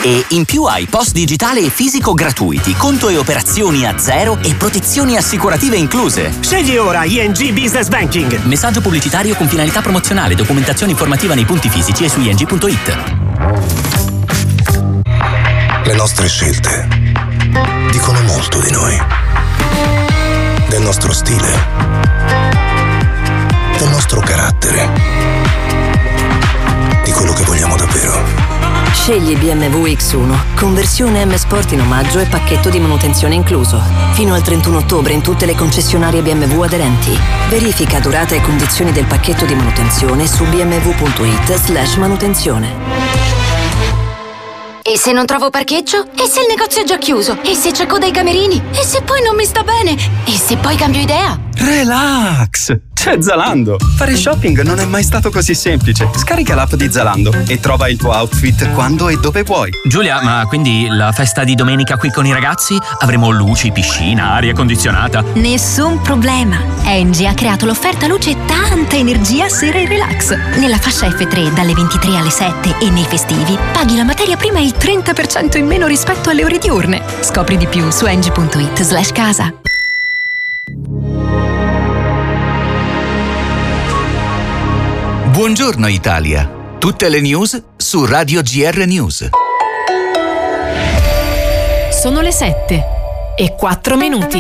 E in più hai post digitale e fisico gratuiti, conto e operazioni a zero e protezioni assicurative incluse. Scegli ora ING Business Banking. Messaggio pubblicitario con finalità promozionale. Documentazione informativa nei punti fisici e su ing.it. Le nostre scelte dicono molto di noi. Del nostro stile. Del nostro carattere. Di quello che vogliamo davvero. Scegli BMW X1, conversione M Sport in omaggio e pacchetto di manutenzione incluso. Fino al 31 ottobre in tutte le concessionarie BMW aderenti. Verifica durata e condizioni del pacchetto di manutenzione su bmw.it/manutenzione. E se non trovo parcheggio? E se il negozio è già chiuso? E se c'è coda ai camerini? E se poi non mi sta bene? E se poi cambio idea? Relax! C'è Zalando! Fare shopping non è mai stato così semplice. Scarica l'app di Zalando e trova il tuo outfit quando e dove vuoi. Giulia, ma quindi la festa di domenica qui con i ragazzi? Avremo luci, piscina, aria condizionata? Nessun problema. Engie ha creato l'offerta luce e tanta energia sera e relax. Nella fascia F3 dalle 23 alle 7 e nei festivi paghi la materia prima il 30% in meno rispetto alle ore diurne. Scopri di più su engie.it/casa. Buongiorno Italia. Tutte le news su Radio GR News. Sono le 7:04.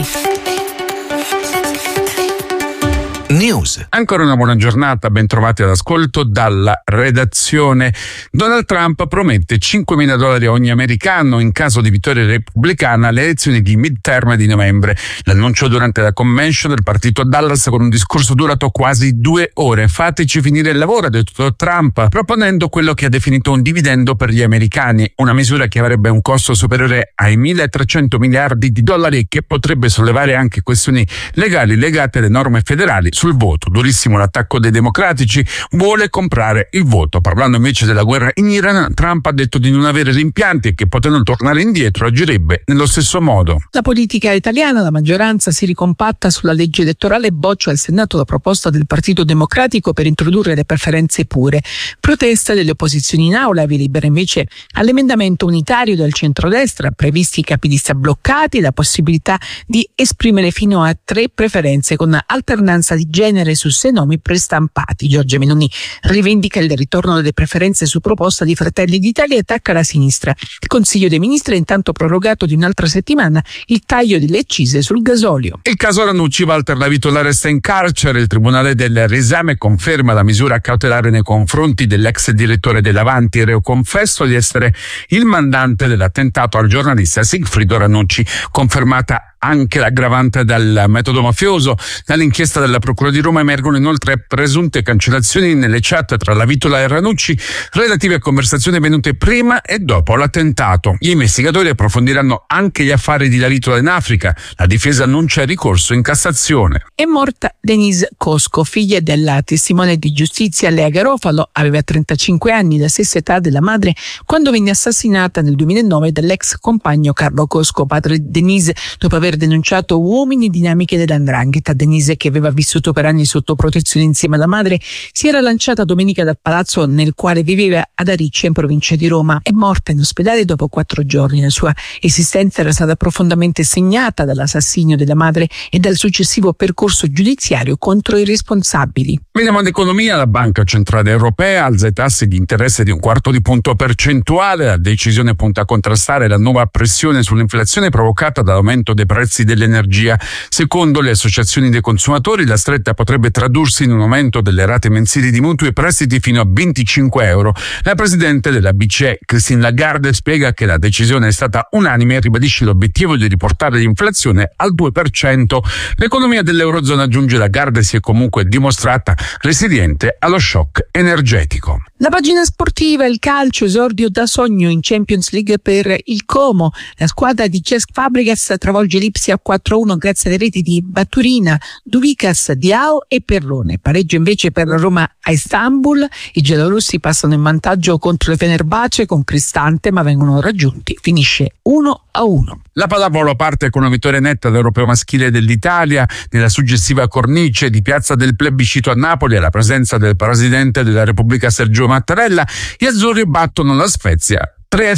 News. Ancora una buona giornata, ben trovati all'ascolto dalla redazione. Donald Trump promette $5.000 a ogni americano in caso di vittoria repubblicana alle elezioni di midterm di novembre. L'annuncio durante la convention del partito a Dallas con un discorso durato quasi 2 ore. Fateci finire il lavoro, ha detto Trump, proponendo quello che ha definito un dividendo per gli americani, una misura che avrebbe un costo superiore ai $1.300 miliardi e che potrebbe sollevare anche questioni legali legate alle norme federali sul voto. Durissimo l'attacco dei democratici, vuole comprare il voto. Parlando invece della guerra in Iran, Trump ha detto di non avere rimpianti e che potendo tornare indietro agirebbe nello stesso modo. La politica italiana, la maggioranza si ricompatta sulla legge elettorale e boccia al Senato la proposta del Partito Democratico per introdurre le preferenze pure. Protesta delle opposizioni in aula, via libera invece all'emendamento unitario del centrodestra, previsti i capilista bloccati, la possibilità di esprimere fino a 3 preferenze con alternanza di genere su 6 nomi prestampati. Giorgia Meloni rivendica il ritorno delle preferenze su proposta di Fratelli d'Italia e attacca la sinistra. Il Consiglio dei Ministri ha intanto prorogato di un'altra settimana il taglio delle accise sul gasolio. Il caso Ranucci, Walter Lavitola resta in carcere. Il Tribunale del Riesame conferma la misura cautelare nei confronti dell'ex direttore dell'Avanti, reo confesso di essere il mandante dell'attentato al giornalista Sigfrido Ranucci, confermata anche l'aggravante dal metodo mafioso. Dall'inchiesta della Procura di Roma emergono inoltre presunte cancellazioni nelle chat tra Lavitola e Ranucci relative a conversazioni avvenute prima e dopo l'attentato. Gli investigatori approfondiranno anche gli affari di Lavitola in Africa. La difesa annuncia il ricorso in Cassazione. È morta Denise Cosco, figlia della testimone di giustizia Lea Garofalo. Aveva 35 anni, la stessa età della madre, quando venne assassinata nel 2009 dall'ex compagno Carlo Cosco, padre di Denise, dopo aver denunciato uomini e dinamiche dell''ndrangheta. Denise, che aveva vissuto per anni sotto protezione insieme alla madre, si era lanciata domenica dal palazzo nel quale viveva ad Ariccia in provincia di Roma. È morta in ospedale dopo 4 giorni. La sua esistenza era stata profondamente segnata dall'assassinio della madre e dal successivo percorso giudiziario contro i responsabili. Veniamo all'economia. La Banca Centrale Europea alza i tassi di interesse di 1/4 punto percentuale. La decisione punta a contrastare la nuova pressione sull'inflazione provocata dall'aumento dei prezzi dell'energia. Secondo le associazioni dei consumatori, la stretta potrebbe tradursi in un aumento delle rate mensili di mutui e prestiti fino a €25. La presidente della BCE, Christine Lagarde, spiega che la decisione è stata unanime e ribadisce l'obiettivo di riportare l'inflazione al 2%. L'economia dell'Eurozona, aggiunge Lagarde, si è comunque dimostrata resiliente allo shock energetico. La pagina sportiva, il calcio, esordio da sogno in Champions League per il Como. La squadra di Cesc Fabregas travolge l'Ipsia 4-1 grazie alle reti di Baturina, Duvicas, Diao e Perrone. Pareggio invece per la Roma a Istanbul. I giallorossi passano in vantaggio contro le Fenerbahce con Cristante, ma vengono raggiunti. Finisce 1-1. La pallavolo parte con una vittoria netta all'Europeo maschile dell'Italia. Nella suggestiva cornice di Piazza del Plebiscito a Napoli, alla presenza del presidente della Repubblica Sergio Mattarella, gli azzurri battono la Spezia 3-0.